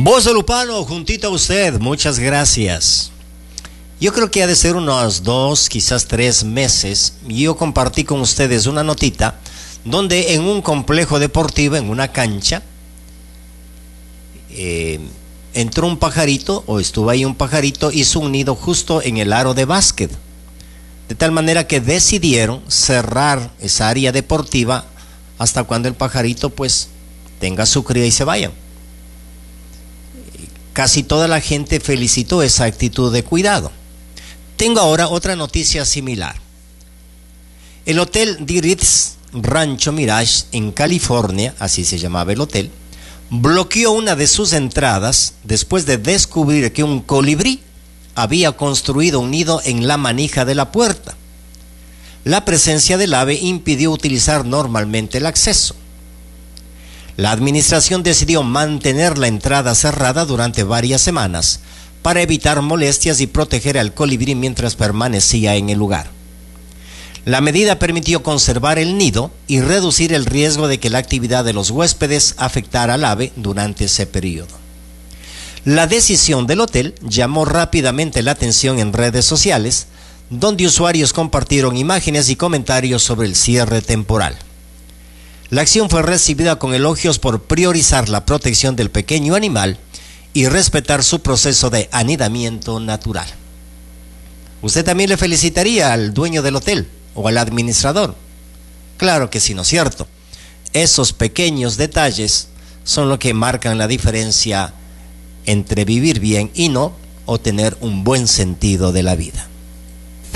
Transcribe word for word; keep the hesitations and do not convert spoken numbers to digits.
Voz de Lupano, juntito a usted, muchas gracias. Yo creo que ha de ser unos dos, quizás tres meses, y yo compartí con ustedes una notita donde en un complejo deportivo, en una cancha, eh, entró un pajarito, o estuvo ahí un pajarito, hizo un nido justo en el aro de básquet. De tal manera que decidieron cerrar esa área deportiva hasta cuando el pajarito pues tenga su cría y se vaya. Casi toda la gente felicitó esa actitud de cuidado. Tengo ahora otra noticia similar. El hotel The Ritz Rancho Mirage en California, así se llamaba el hotel, bloqueó una de sus entradas después de descubrir que un colibrí había construido un nido en la manija de la puerta. La presencia del ave impidió utilizar normalmente el acceso. La administración decidió mantener la entrada cerrada durante varias semanas para evitar molestias y proteger al colibrí mientras permanecía en el lugar. La medida permitió conservar el nido y reducir el riesgo de que la actividad de los huéspedes afectara al ave durante ese periodo. La decisión del hotel llamó rápidamente la atención en redes sociales, donde usuarios compartieron imágenes y comentarios sobre el cierre temporal. La acción fue recibida con elogios por priorizar la protección del pequeño animal y respetar su proceso de anidamiento natural. ¿Usted también le felicitaría al dueño del hotel o al administrador? Claro que sí, ¿no es cierto? Esos pequeños detalles son lo que marcan la diferencia entre vivir bien y no, o tener un buen sentido de la vida.